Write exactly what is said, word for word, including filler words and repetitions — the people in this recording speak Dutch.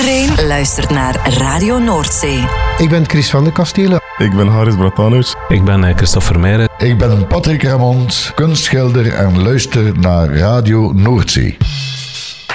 Iedereen luistert naar Radio Noordzee. Ik ben Chris van de Kastelen. Ik ben Haris Bratanovic. Ik ben Christophe Vermeijren. Ik ben Patrick Ramond, kunstschilder en luister naar Radio Noordzee.